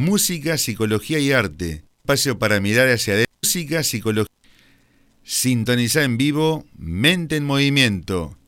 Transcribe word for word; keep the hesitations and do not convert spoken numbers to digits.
música, psicología y arte. Espacio para mirar hacia adentro. Música, psicología. Sintonizar en vivo, mente en movimiento.